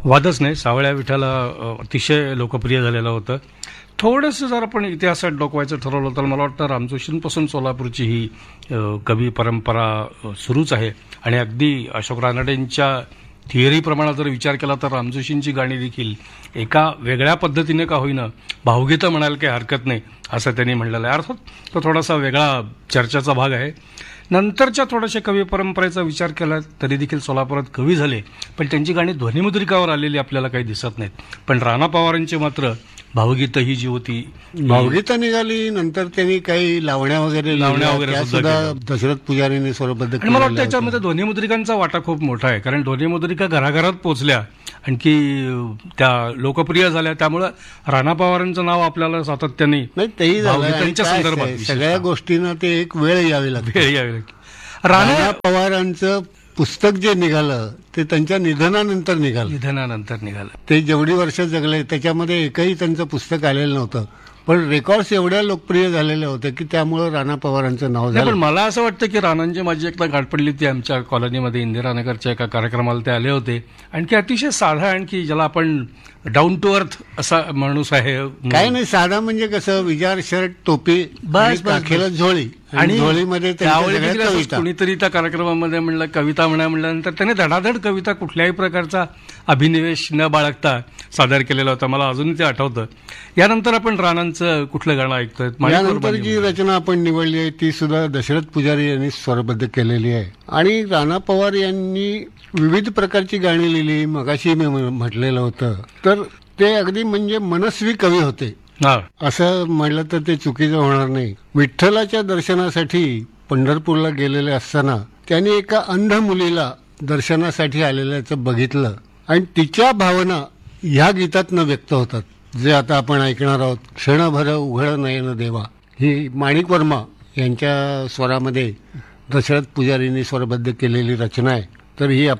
वादच नाही, सावळ्या विठाला अतिशय लोकप्रिय झालेलं होतं. थोडंसं जर आपण इतिहासात डोकवायचं ठरवलं तर मला वाटतं रामजोशींपासून सोलापूरची ही कवी परंपरा सुरूच आहे. आणि अगदी अशोक रानडेंच्या थिअरीप्रमाणे जर विचार केला तर रामजोशींची गाणी देखील एका वेगळ्या पद्धतीने का होईना भावगीतं म्हणायला काही हरकत नाही असं त्यांनी म्हणलेलं आहे. अर्थात तो थोडासा वेगळा चर्चेचा भाग आहे. नंतरच्या थोड्याशा कवी परंपरेचा विचार केला तरी देखील सोलापुरात कवी झाले, पण त्यांची गाणी ध्वनिमुद्रिकावर आलेली आपल्याला काही दिसत नाहीत. पण राणा पवारांची मात्र भावगीतं ही जी होती, भावगीतं निघाली. नंतर त्यांनी काही लावण्या वगैरे सुद्धा दशरथ पुजारीने स्वरबद्ध आणि मला वाटतं त्याच्यामध्ये ध्वनिमुद्रिकांचा वाटा खूप मोठा आहे. कारण ध्वनिमुद्रिका घराघरात पोहोचल्या, आणखी त्या लोकप्रिय झाल्या, त्यामुळं राणा पवारांचं नाव आपल्याला सातत्याने भावगीतांच्या संदर्भात सगळ्या गोष्टींना ते एक वेळ यावी लागते. राणा पवारांचं पुस्तक जे निघालं ते त्यांच्या निधनानंतर निघालं. ते जेवढी वर्ष जगले त्याच्यामध्ये एकही त्यांचं पुस्तक आलेलं नव्हतं, पण रेकॉर्ड्स एवढ्या लोकप्रिय झालेले होते की त्यामुळे राणा पवारांचं नाव झालं. पण मला असं वाटतं की राणांची माझी एकदा गाठ पडली ती आमच्या कॉलनीमध्ये इंदिरानगरच्या एका कार्यक्रमाला ते आले होते. आणखी अतिशय साधा, आणखी ज्याला आपण डाऊन टू अर्थ असा माणूस आहे. काय नाही, साधा म्हणजे कसं, विजार शर्ट, टोपी, बस झोळी, आणि झोळीमध्ये कुणीतरी त्या कार्यक्रमामध्ये म्हणलं कविता म्हटल्यानंतर त्याने धडाधड कविता कुठल्याही प्रकारचा अभिनिवेश न बाळगता सादर केलेला होता. मला अजूनही ते आठवतं. यानंतर आपण राणांचं कुठलं गाणं ऐकतोय? यानंतर जी रचना आपण निवडली आहे ती सुद्धा दशरथ पुजारी यांनी स्वरबद्ध केलेली आहे. आणि राणा पवार यांनी विविध प्रकारची गाणी लिहिली. मगाशी मी म्हटलेलं होतं तर ते अगदी म्हणजे मनस्वी कवी होते असं म्हटलं तर ते चुकीचं होणार नाही. विठ्ठलाच्या दर्शनासाठी पंढरपूरला गेलेले असताना त्यांनी एका अंध मुलीला दर्शनासाठी आलेल्याचं बघितलं आणि तिच्या भावना ह्या गीतातून व्यक्त होतात, जे आता आपण ऐकणार आहोत. क्षणभर उघड नयन देवा, ही माणिक वर्मा यांच्या स्वरामध्ये दशरथ पुजारींनी स्वरबद्ध केलेली रचना आहे. तर ही